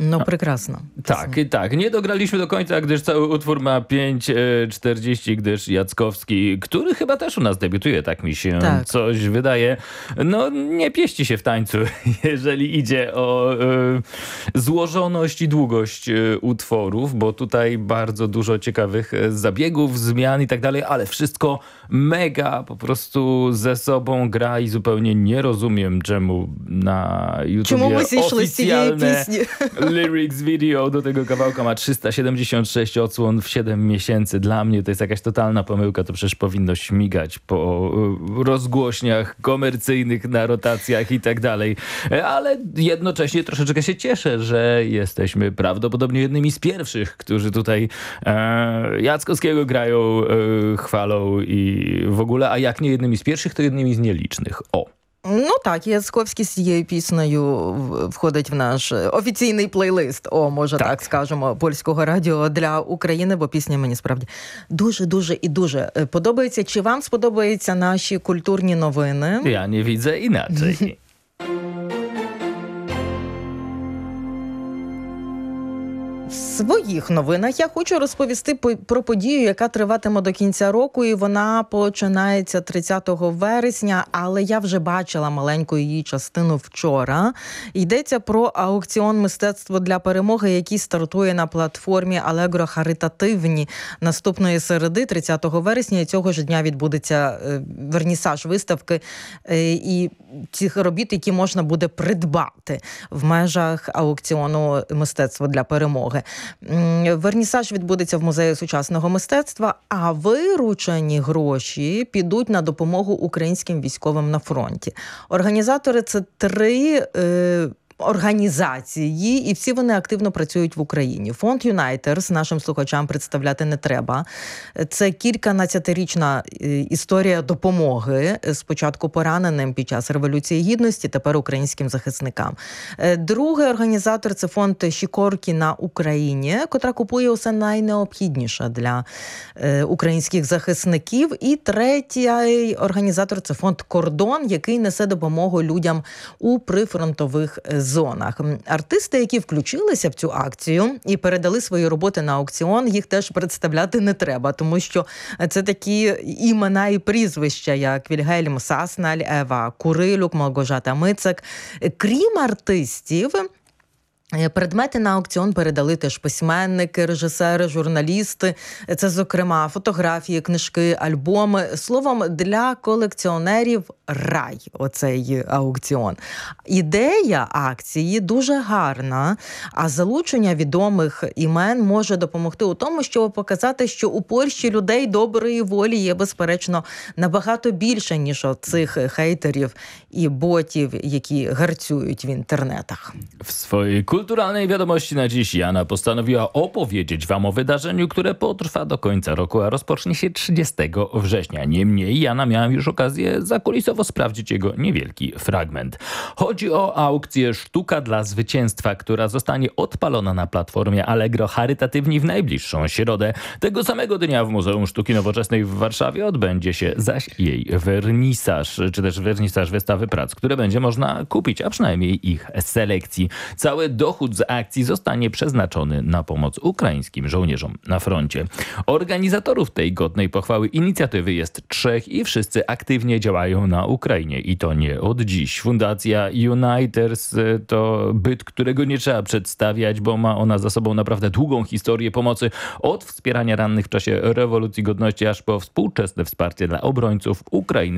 No прекрасно. Tak. Nie dograliśmy do końca, gdyż cały utwór ma 5:40, gdyż Jackowski, który chyba też u nas debiutuje, tak mi się coś wydaje, no nie pieści się w tańcu, jeżeli idzie o złożoność i długość utworów, bo tutaj bardzo dużo ciekawych zabiegów, zmian i tak dalej, ale wszystko mega po prostu ze sobą gra i zupełnie nie rozumiem, czemu na YouTubie oficjalne lyrics video do tego kawałka ma 376 odsłon w 7 miesięcy. Dla mnie to jest jakaś totalna pomyłka. To przecież powinno śmigać po rozgłośniach komercyjnych, na rotacjach i tak dalej. Ale jednocześnie troszeczkę się cieszę, że jesteśmy prawdopodobnie jednymi z pierwszych, którzy tutaj Jackowskiego grają, chwalą i w ogóle, a jak nie jednymi z pierwszих, to jednymi z nielicznych. Ну так, Яцковський з цією піснею входить в наш офіційний плейлист, може так скажемо, польського радіо для України, бо пісня мені справді дуже і дуже подобається. Чи вам сподобаються наші культурні новини? Ja nie widzę inaczej. В своїх новинах я хочу розповісти про подію, яка триватиме до кінця року, і вона починається 30 вересня, але я вже бачила маленьку її частину вчора. Йдеться про аукціон «Мистецтво для перемоги», який стартує на платформі Allegro Харитативні наступної середи, 30 вересня, і цього ж дня відбудеться вернісаж виставки і цих робіт, які можна буде придбати в межах аукціону «Мистецтво для перемоги». Вернісаж відбудеться в Музеї сучасного мистецтва, а виручені гроші підуть на допомогу українським військовим на фронті. Організатори – це 3 організації, і всі вони активно працюють в Україні. Фонд «Юнайтерс» нашим слухачам представляти не треба. Це кільканадцятирічна історія допомоги, спочатку пораненим під час Революції Гідності, тепер українським захисникам. Другий організатор – це фонд «Сікорки на Україні», котра купує усе найнеобхідніше для українських захисників. І третій організатор – це фонд «Кордон», який несе допомогу людям у прифронтових зонах. Артисти, які включилися в цю акцію і передали свої роботи на аукціон, їх теж представляти не треба, тому що це такі імена і прізвища, як Вільгельм Сасналь, Ева Курилюк, Малгожата Мицик. Крім артистів, предмети на аукціон передали теж письменники, режисери, журналісти. Це, зокрема, фотографії, книжки, альбоми. Словом, для колекціонерів рай оцей аукціон. Ідея акції дуже гарна, а залучення відомих імен може допомогти у тому, щоб показати, що у Польщі людей доброї волі є, безперечно, набагато більше, ніж цих хейтерів і ботів, які гарцюють в інтернетах. W swojej kulturalnej wiadomości na dziś Jana postanowiła opowiedzieć wam o wydarzeniu, które potrwa do końca roku, a rozpocznie się 30 września. Niemniej Jana miała już okazję zakulisowo sprawdzić jego niewielki fragment. Chodzi o aukcję Sztuka dla Zwycięstwa, która zostanie odpalona na platformie Allegro Charytatywni w najbliższą środę. Tego samego dnia w Muzeum Sztuki Nowoczesnej w Warszawie odbędzie się zaś jej wernisaż, czy też wernisaż wystawy prac, które będzie można kupić, a przynajmniej ich selekcji. Cały dochód z akcji zostanie przeznaczony na pomoc ukraińskim żołnierzom na froncie. Organizatorów tej godnej pochwały inicjatywy jest 3 i wszyscy aktywnie działają na Ukrainie i to nie od dziś. Fundacja Uniters to byt, którego nie trzeba przedstawiać, bo ma ona za sobą naprawdę długą historię pomocy od wspierania rannych w czasie rewolucji godności aż po współczesne wsparcie dla obrońców Ukrainy